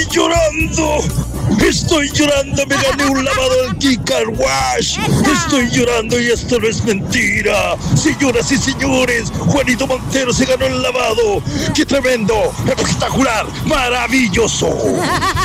llorando. Estoy llorando, me gané un lavado del King Car Wash. Estoy llorando y esto no es mentira. Señoras y señores, Juanito Montero se ganó el lavado. ¡Qué tremendo! ¡Espectacular! ¡Maravilloso!